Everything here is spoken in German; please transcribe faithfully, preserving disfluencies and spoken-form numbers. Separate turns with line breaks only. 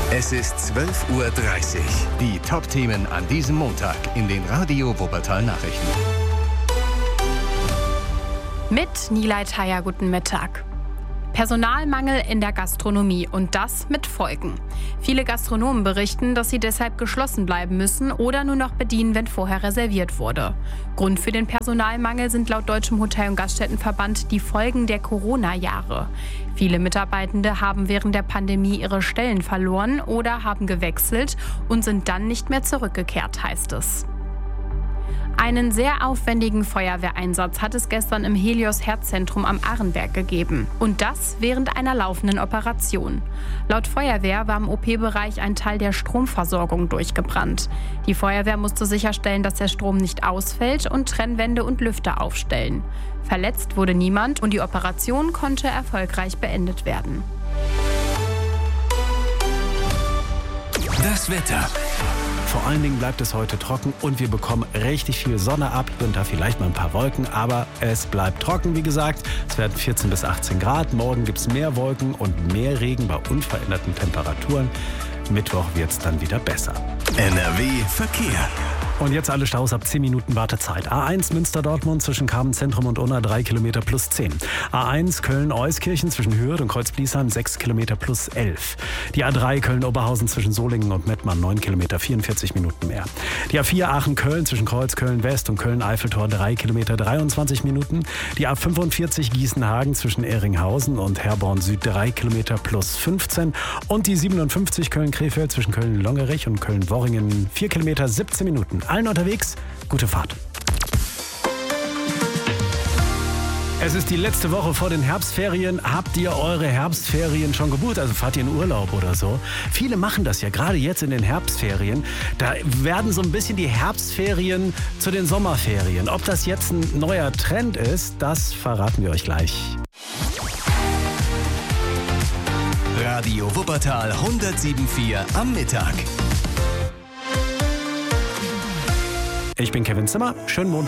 Es ist zwölf Uhr dreißig. Die Top-Themen an diesem Montag in den Radio Wuppertal Nachrichten.
Mit Nilay Thayer, guten Mittag. Personalmangel in der Gastronomie und das mit Folgen. Viele Gastronomen berichten, dass sie deshalb geschlossen bleiben müssen oder nur noch bedienen, wenn vorher reserviert wurde. Grund für den Personalmangel sind laut Deutschem Hotel- und Gaststättenverband die Folgen der Corona-Jahre. Viele Mitarbeitende haben während der Pandemie ihre Stellen verloren oder haben gewechselt und sind dann nicht mehr zurückgekehrt, heißt es. Einen sehr aufwendigen Feuerwehreinsatz hat es gestern im Helios Herzzentrum am Arrenberg gegeben. Und das während einer laufenden Operation. Laut Feuerwehr war im O P-Bereich ein Teil der Stromversorgung durchgebrannt. Die Feuerwehr musste sicherstellen, dass der Strom nicht ausfällt und Trennwände und Lüfter aufstellen. Verletzt wurde niemand und die Operation konnte erfolgreich beendet werden.
Das Wetter.
Vor allen Dingen bleibt es heute trocken und wir bekommen richtig viel Sonne ab. Hier und da vielleicht mal ein paar Wolken, aber es bleibt trocken, wie gesagt. Es werden vierzehn bis achtzehn Grad. Morgen gibt es mehr Wolken und mehr Regen bei unveränderten Temperaturen. Mittwoch wird es dann wieder besser.
N R W Verkehr.
Und jetzt alle Staus ab zehn Minuten Wartezeit. A eins Münster-Dortmund zwischen Carmen-Zentrum und Unna drei Kilometer plus zehn. A eins Köln-Euskirchen zwischen Hürth und Kreuz-Bliesheim sechs Kilometer plus elf. Die A drei Köln-Oberhausen zwischen Solingen und Mettmann neun Kilometer vierundvierzig Minuten mehr. Die A vier Aachen-Köln zwischen Kreuz-Köln-West und Köln-Eiffeltor drei Kilometer dreiundzwanzig Minuten. Die A fünfundvierzig Gießen-Hagen zwischen Ehringhausen und Herborn-Süd drei Kilometer plus fünfzehn. Und die siebenundfünfzig Köln-Krefeld zwischen Köln-Longerich und Köln-Worringen vier Kilometer siebzehn Minuten. Allen unterwegs, gute Fahrt. Es ist die letzte Woche vor den Herbstferien. Habt ihr eure Herbstferien schon gebucht? Also fahrt ihr in Urlaub oder so? Viele machen das ja, gerade jetzt in den Herbstferien. Da werden so ein bisschen die Herbstferien zu den Sommerferien. Ob das jetzt ein neuer Trend ist, das verraten wir euch gleich.
Radio Wuppertal hundertsieben Komma vier am Mittag.
Ich bin Kevin Zimmer. Schönen Montag.